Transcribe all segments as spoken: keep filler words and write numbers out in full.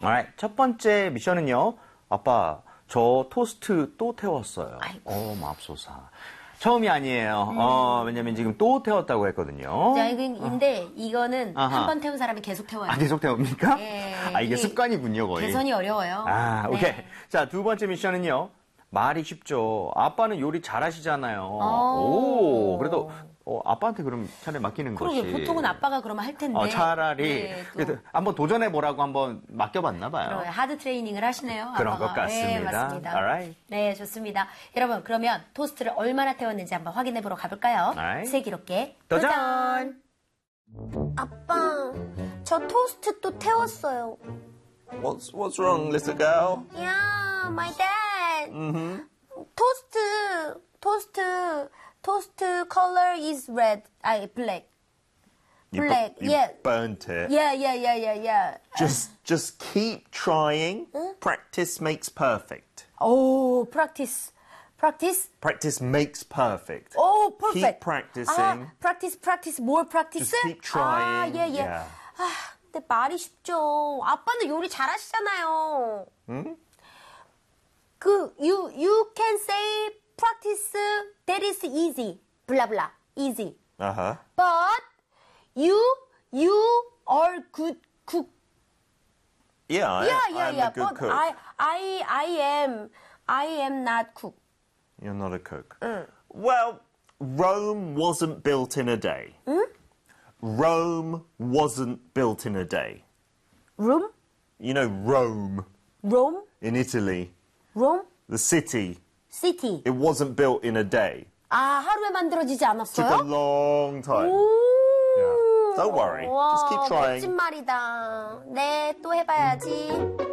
Alright, 첫 번째 미션은요. 아빠, 저 토스트 또 태웠어요. 아이고. 어, 맙소사. 처음이 아니에요. 음. 어, 왜냐면 지금 또 태웠다고 했거든요. 자, 근데 이거는 아하. 한 번 태운 사람이 계속 태워요. 아, 계속 태웁니까? 예, 아, 이게 이게 습관이군요, 거의. 개선이 어려워요. 아, 네. 오케이. 자, 두 번째 미션은요. 말이 쉽죠. 아빠는 요리 잘하시잖아요. 오. 오, 그래도 어, 아빠한테 그럼 차라리 맡기는 그러게, 것이. 보통은 아빠가 그러면 할 텐데. 어, 차라리 네, 또 그래도 한번 도전해 보라고 한번 맡겨봤나 봐요. 그러면 하드 트레이닝을 하시네요. 그런 아빠가. 것 같습니다. 네, 맞습니다. Alright. 네, 좋습니다. 여러분, 그러면 토스트를 얼마나 태웠는지 한번 확인해 보러 가볼까요? Alright. 슬기롭게 도전! 아빠, 저 토스트 또 태웠어요. What's what's wrong, little girl? Yeah, my dad. Mm-hmm. 토스트, 토스트, 토스트 color is red. 아니, black. You, bu- Black, you yeah. burnt it. Yeah, yeah, yeah, yeah, yeah. Just just keep trying. Practice makes perfect. 오, practice, practice. Practice makes perfect. 오, perfect. Keep practicing. 아, practice, practice, more practice. Just keep trying. 아, 예, 예. Yeah. 아, 근데 말이 쉽죠. 아빠는 요리 잘하시잖아요. 응? 그 you you can say practice that is easy. blah blah easy. Uh huh. But you you are good cook. Yeah, I, Yeah, yeah, I'm yeah. a good But cook. I I I am I am not cook. You're not a cook. Well, Rome wasn't built in a day. Rome wasn't built in a day. Room? You know Rome Rome? in Italy, Rome? the city. City. It wasn't built in a day. 아, 하루에 만들어지지 Took a 않았어요? long time. 오. Yeah. Don't worry. 와, Just keep trying. 멋진 말이다. 네, 또 해봐야지.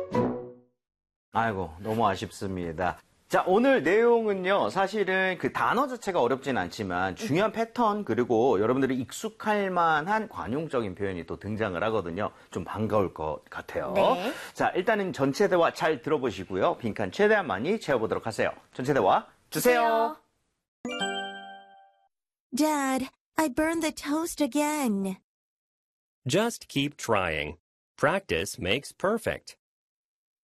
아이고, 너무 아쉽습니다. 자, 오늘 내용은요, 사실은 그 단어 자체가 어렵진 않지만 중요한 패턴, 그리고 여러분들이 익숙할 만한 관용적인 표현이 또 등장을 하거든요. 좀 반가울 것 같아요. 네. 자, 일단은 전체 대화 잘 들어보시고요. 빈칸 최대한 많이 채워보도록 하세요. 전체 대화 주세요. Dad, I burned the toast again. Just keep trying. Practice makes perfect.